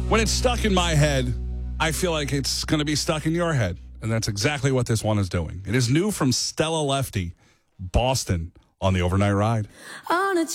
When it's stuck in my head, I feel like it's going to be stuck in your head. And that's exactly what this one is doing. It is new from Stella Lefty, Boston, on the Overnight Ride. On a